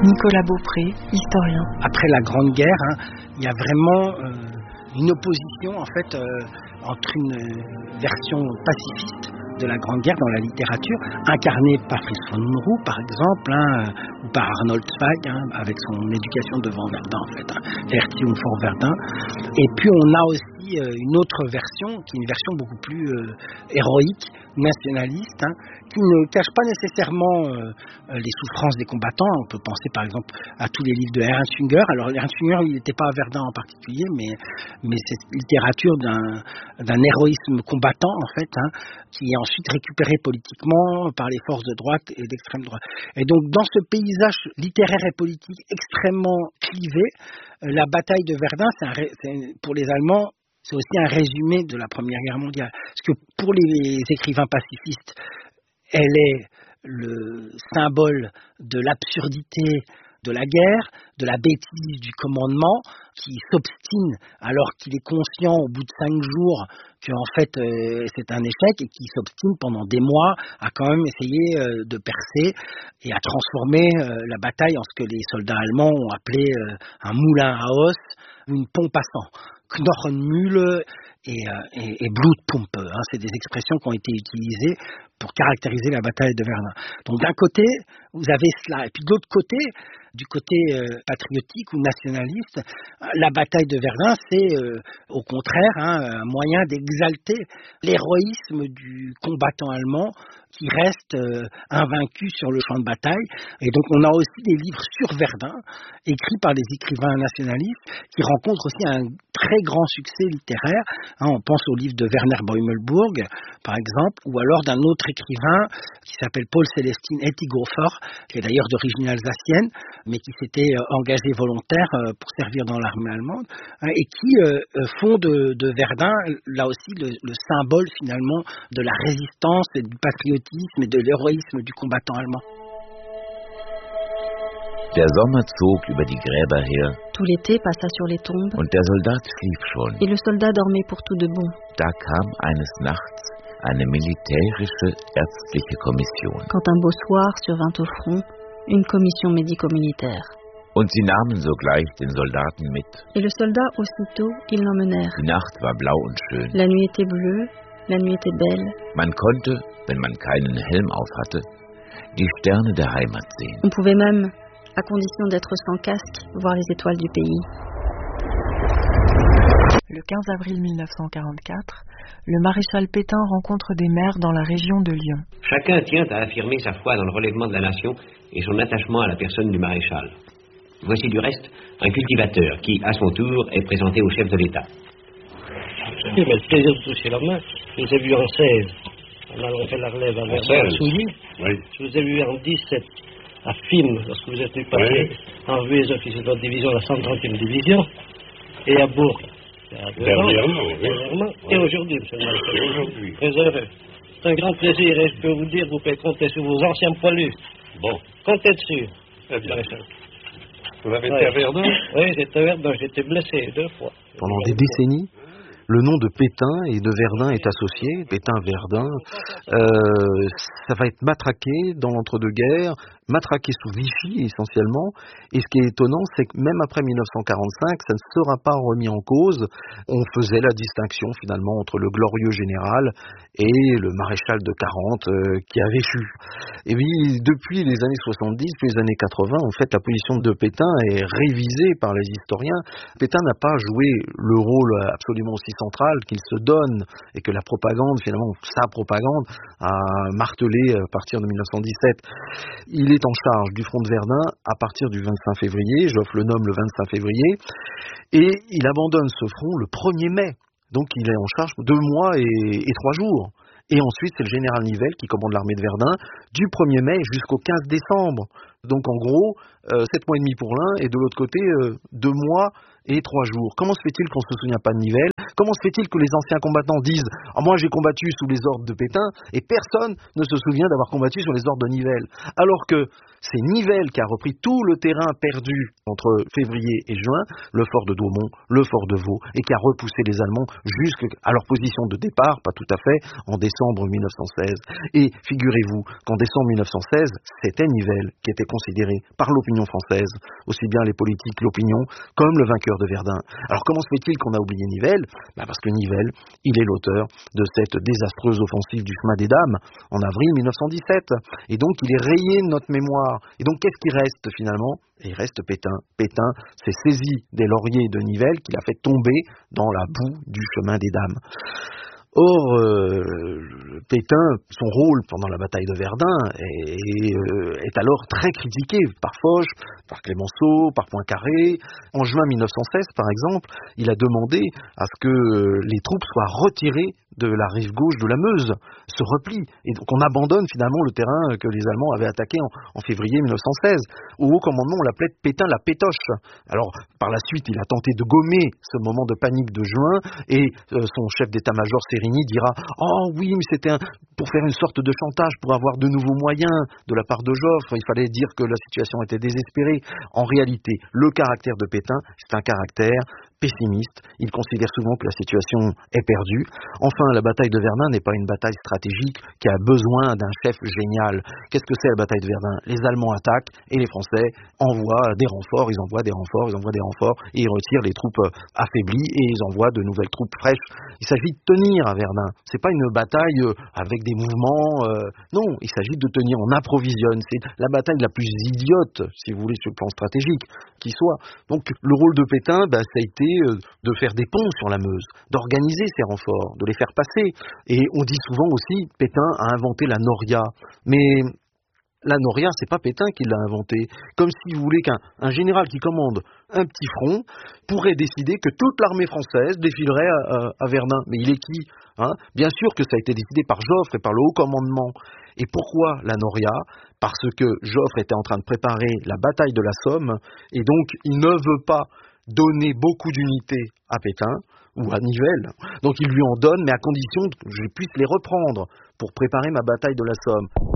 Nicolas Beaupré, historien. Après la Grande Guerre, il y a vraiment une opposition en fait entre une version pacifiste de la Grande Guerre dans la littérature, incarnée par Fritz von Unruh par exemple, ou par Arnold Zweig, avec son éducation devant Verdun en fait, Erziehung vor Verdun. Et puis on a aussi une autre version, qui est une version beaucoup plus héroïque, nationaliste, qui ne cache pas nécessairement les souffrances des combattants. On peut penser par exemple à tous les livres de Ernst Jünger. Alors Ernst Jünger, il n'était pas à Verdun en particulier, mais c'est littérature d'un héroïsme combattant en fait, qui est ensuite récupéré politiquement par les forces de droite et d'extrême droite. Et donc dans ce paysage littéraire et politique extrêmement clivé, la bataille de Verdun, c'est pour les Allemands, c'est aussi un résumé de la Première Guerre mondiale. Parce que pour les écrivains pacifistes, elle est le symbole de l'absurdité de la guerre, de la bêtise du commandement, qui s'obstine alors qu'il est conscient au bout de 5 jours qu'en fait c'est un échec, et qui s'obstine pendant des mois à quand même essayer de percer et à transformer la bataille en ce que les soldats allemands ont appelé un moulin à os ou une pompe à sang. Knochenmühle et Blutpumpe, c'est des expressions qui ont été utilisées pour caractériser la bataille de Verdun. Donc d'un côté, vous avez cela, et puis de l'autre côté, du côté patriotique ou nationaliste, la bataille de Verdun, c'est au contraire un moyen d'exalter l'héroïsme du combattant allemand qui reste invaincu sur le champ de bataille. Et donc on a aussi des livres sur Verdun, écrits par des écrivains nationalistes, qui rencontrent aussi un très grand succès littéraire. On pense au livre de Werner Beumelburg, par exemple, ou alors d'un autre écrivain qui s'appelle Paul Célestin Ettighofer, qui est d'ailleurs d'origine alsacienne, mais qui s'était engagé volontaire pour servir dans l'armée allemande, et qui font de Verdun, là aussi, le symbole finalement de la résistance et du patriotisme et de l'héroïsme du combattant allemand. Der Sommer zog über die Gräber her. Tout l'été passa sur les tombes. Und der Soldat schlief schon. Et le soldat dormait pour tout de bon. Da kam eines Nachts eine militärische ärztliche Kommission. Quand un beau soir survint au front une commission médico-militaire. Und sie nahmen sogleich den Soldaten mit. Et le soldat aussitôt, ils l'emmenèrent. Die Nacht war blau und schön. La nuit était bleue, la nuit était belle. Man konnte, wenn man keinen Helm auf hatte, die Sterne der Heimat sehen. On pouvait même, à condition d'être sans casque, voir les étoiles du pays. Le 15 avril 1944, le maréchal Pétain rencontre des maires dans la région de Lyon. Chacun tient à affirmer sa foi dans le relèvement de la nation et son attachement à la personne du maréchal. Voici du reste un cultivateur qui, à son tour, est présenté au chef de l'État. J'ai le plaisir de toucher la main. Je vous ai vu en 16. On a fait la relève à Verdun-Souilly. Oui. Je vous ai vu en 17 à Fismes, lorsque vous êtes passé en vue des officiers de votre division, la 130e division, et à Bourg. Dernièrement. Et aujourd'hui, monsieur le maréchal. Aujourd'hui. Très heureux. C'est un grand plaisir, et je peux vous dire, vous pouvez compter sur vos anciens poilus. Bon. Comptez dessus, maréchal. Vous avez été à Verdun? Oui, j'étais à Verdun, j'ai été blessé 2 fois. Pendant des décennies, le nom de Pétain et de Verdun est associé, Pétain-Verdun. Ça va être matraqué dans l'entre-deux-guerres, matraqué sous Vichy essentiellement. Et ce qui est étonnant, c'est que même après 1945, ça ne sera pas remis en cause. On faisait la distinction finalement entre le glorieux général et le maréchal de 40 qui avait échu. Et puis depuis les années 70, puis les années 80, en fait, la position de Pétain est révisée par les historiens. Pétain n'a pas joué le rôle absolument aussi central qu'il se donne et que la propagande, finalement, sa propagande a martelé à partir de 1917. Il est en charge du front de Verdun à partir du 25 février, Joffre le nomme le 25 février, et il abandonne ce front le 1er mai. Donc il est en charge 2 mois et 3 jours. Et ensuite, c'est le général Nivelle qui commande l'armée de Verdun du 1er mai jusqu'au 15 décembre. Donc en gros, 7 mois et demi pour l'un, et de l'autre côté, 2 mois et 3 jours. Comment se fait-il qu'on ne se souvient pas de Nivelles? Comment se fait-il que les anciens combattants disent « moi j'ai combattu sous les ordres de Pétain » et personne ne se souvient d'avoir combattu sous les ordres de Nivelles? Alors que c'est Nivelles qui a repris tout le terrain perdu entre février et juin, le fort de Daumont, le fort de Vaux, et qui a repoussé les Allemands jusqu'à leur position de départ, pas tout à fait, en décembre 1916. Et figurez-vous qu'en décembre 1916, c'était Nivelles qui était considéré par l'opinion française, aussi bien les politiques, l'opinion, comme le vainqueur de Verdun. Alors comment se fait-il qu'on a oublié Nivelles? Parce que Nivelles, il est l'auteur de cette désastreuse offensive du chemin des Dames en avril 1917. Et donc il est rayé de notre mémoire. Et donc qu'est-ce qui reste finalement? Et il reste Pétain. Pétain s'est saisi des lauriers de Nivelles qu'il a fait tomber dans la boue du chemin des Dames. Or, Pétain, son rôle pendant la bataille de Verdun est alors très critiqué par Foch, par Clémenceau, par Poincaré. En juin 1916, par exemple, il a demandé à ce que les troupes soient retirées de la rive gauche de la Meuse, se replient, et donc on abandonne finalement le terrain que les Allemands avaient attaqué en février 1916. Au haut commandement, on l'appelait Pétain la pétoche. Alors, par la suite, il a tenté de gommer ce moment de panique de juin, et son chef d'état-major Sérigny dira « Oh oui, mais c'était pour faire une sorte de chantage, pour avoir de nouveaux moyens de la part de Joffre, il fallait dire que la situation était désespérée. » En réalité, le caractère de Pétain, c'est un caractère pessimiste. Il considère souvent que la situation est perdue. Enfin, la bataille de Verdun n'est pas une bataille stratégique qui a besoin d'un chef génial. Qu'est-ce que c'est la bataille de Verdun? Les Allemands attaquent et les Français envoient des renforts, ils envoient des renforts et ils retirent les troupes affaiblies et ils envoient de nouvelles troupes fraîches. Il s'agit de tenir à Verdun. C'est pas une bataille avec des mouvements. Non, il s'agit de tenir. On approvisionne. C'est la bataille la plus idiote, si vous voulez, sur le plan stratégique qui soit. Donc, le rôle de Pétain, ça a été de faire des ponts sur la Meuse, d'organiser ces renforts, de les faire passer. Et on dit souvent aussi, Pétain a inventé la Noria. Mais la Noria, c'est pas Pétain qui l'a inventé. Comme si vous voulez qu'un général qui commande un petit front pourrait décider que toute l'armée française défilerait à Verdun. Mais il est qui? Bien sûr que ça a été décidé par Joffre et par le haut commandement. Et pourquoi la Noria? Parce que Joffre était en train de préparer la bataille de la Somme, et donc il ne veut pas donner beaucoup d'unités à Pétain ou à Nivelles. Donc il lui en donne, mais à condition que je puisse les reprendre pour préparer ma bataille de la Somme.